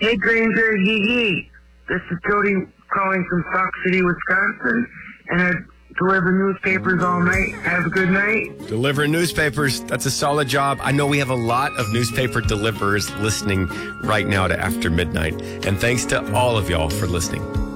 Hey, Granger, yee. This is Jody calling from Sauk City, Wisconsin, and I deliver newspapers all night. Have a good night. Delivering newspapers, that's a solid job. I know we have a lot of newspaper deliverers listening right now to After Midnight, and thanks to all of y'all for listening.